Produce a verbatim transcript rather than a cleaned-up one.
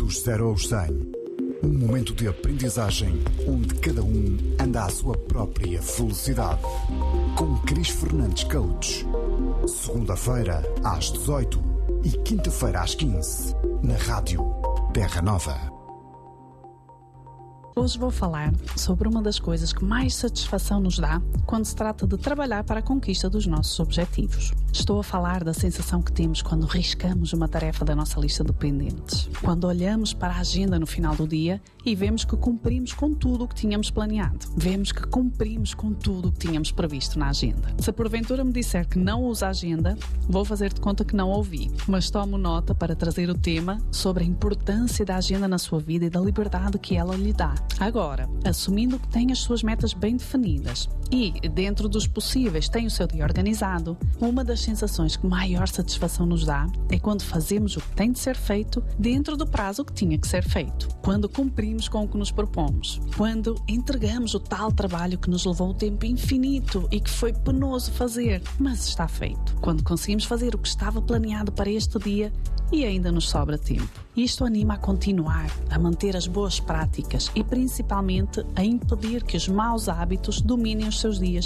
Dos zero aos cem. Um momento de aprendizagem onde cada um anda à sua própria velocidade. Com Cris Fernandes Coach. Segunda-feira às dezoito e quinta-feira às quinze. Na Rádio Terra Nova. Hoje vou falar sobre uma das coisas que mais satisfação nos dá quando se trata de trabalhar para a conquista dos nossos objetivos. Estou a falar da sensação que temos quando riscamos uma tarefa da nossa lista de pendentes. Quando olhamos para a agenda no final do dia e vemos que cumprimos com tudo o que tínhamos planeado. Vemos que cumprimos com tudo o que tínhamos previsto na agenda. Se porventura me disser que não usa a agenda, vou fazer de conta que não ouvi. Mas tomo nota para trazer o tema sobre a importância da agenda na sua vida e da liberdade que ela lhe dá. Agora, assumindo que tem as suas metas bem definidas e, dentro dos possíveis, tem o seu dia organizado, uma das sensações que maior satisfação nos dá é quando fazemos o que tem de ser feito dentro do prazo que tinha que ser feito. Quando cumprimos com o que nos propomos. Quando entregamos o tal trabalho que nos levou um tempo infinito e que foi penoso fazer, mas está feito. Quando conseguimos fazer o que estava planeado para este dia e ainda nos sobra tempo. Isto anima a continuar, a manter as boas práticas e principalmente a impedir que os maus hábitos dominem os seus dias